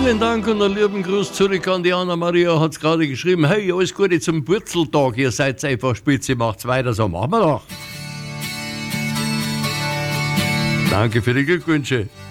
Vielen Dank und einen lieben Gruß zurück an die Anna-Maria, hat es gerade geschrieben. Hey, alles Gute zum Wurzeltag, ihr seid einfach spitze, macht's weiter, so machen wir doch. Danke für die Glückwünsche.